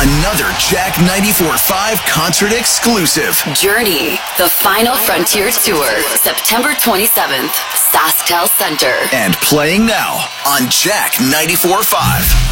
Another Jack 94.5 concert exclusive. Journey, the Final Frontier Tour, September 27th, SaskTel Center. And playing now on Jack 94.5.